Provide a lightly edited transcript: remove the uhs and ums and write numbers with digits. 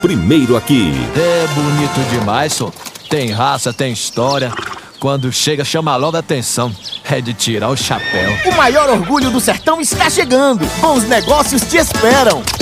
Primeiro aqui. É bonito demais, só. Tem raça, tem história. Quando chega, chama logo a atenção. É de tirar o chapéu. O maior orgulho do sertão está chegando. Bons negócios te esperam.